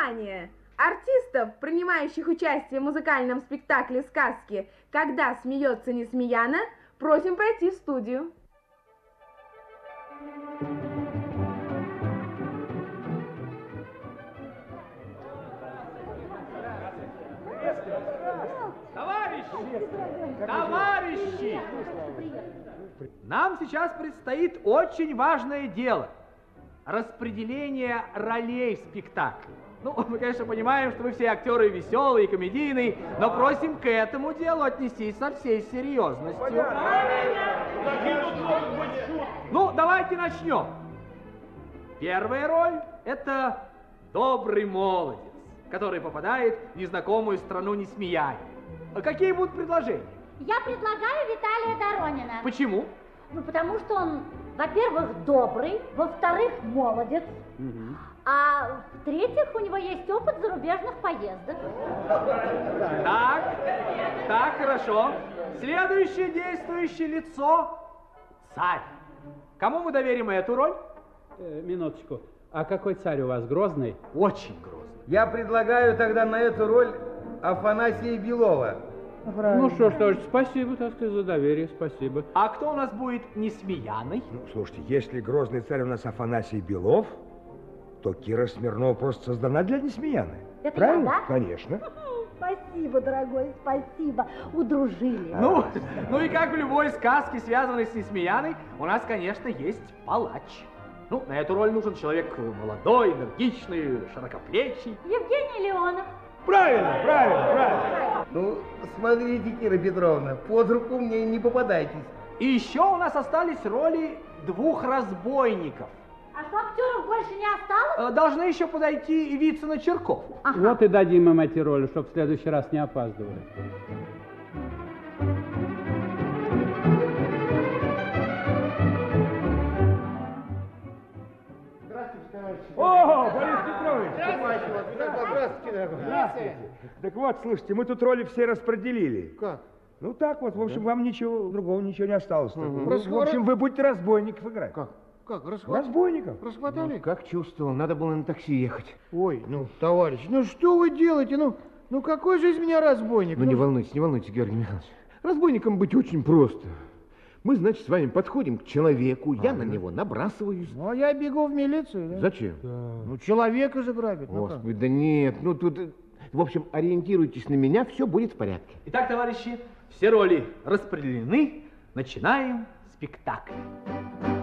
Внимание! Артистов, принимающих участие в музыкальном спектакле сказки «Когда смеется Несмеяна», просим пройти в студию. Товарищи! Нам сейчас предстоит очень важное дело. Распределение ролей в спектакле. Ну, мы, конечно, понимаем, что вы все актеры веселые, комедийные, но просим к этому делу отнестись со всей серьезностью. Ну, давайте начнем. Первая роль – это добрый молодец, который попадает в незнакомую страну Несмеяна. Какие будут предложения? Я предлагаю Виталия Доронина. Почему? Ну, потому что он, во-первых, добрый, во-вторых, молодец, а в-третьих, у него есть опыт зарубежных поездок. Так, хорошо. Следующее действующее лицо – царь. Кому мы доверим эту роль? Минуточку. А какой царь у вас, Грозный? Очень грозный. Я предлагаю тогда на эту роль Афанасия Белова. Ну что ж, спасибо, так сказать, за доверие, спасибо. А кто у нас будет Несмеяной? Ну, слушайте, если грозный царь у нас Афанасий Белов, то Кира Смирнова просто создана для Несмеяны. Это правильно? я, да? Конечно. Спасибо, дорогой, спасибо. Удружили. Ну и как в любой сказке, связанной с Несмеяной, у нас, конечно, есть палач. Ну, на эту роль нужен человек молодой, энергичный, широкоплечий. Евгений Леонов. Правильно. Ну, смотрите, Кира Петровна, под руку мне не попадайтесь. И еще у нас остались роли двух разбойников. А что, актеров больше не осталось? Должны еще подойти Вицин и Черков. Вот и дадим им эти роли, чтобы в следующий раз не опаздывали. О, Борис Петрович! Здравствуйте. Так вот, слушайте, мы тут роли все распределили. Как? Ну так вот, в общем, вам ничего другого ничего не осталось. Ну, в общем, вы будете разбойников играть. Как, Разбойников. расхватали? Как чувствовал, надо было на такси ехать. Ой, ну, товарищ, ну что вы делаете? Ну какой же из меня разбойник? Ну, не волнуйтесь, Георгий Михайлович. Разбойником быть очень просто. Мы, значит, с вами подходим к человеку, я на него набрасываюсь. Ну, а я бегу в милицию, да? Зачем? Ну, человека же грабит. Ну, как? Господи, да нет, ну тут... В общем, ориентируйтесь на меня, все будет в порядке. Итак, товарищи, все роли распределены. Начинаем спектакль.